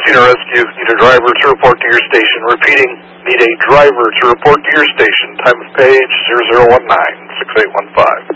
Cedar Rescue. Need a driver to report to your station. Repeating, need a driver to report to your station. Time of page 0019-6815.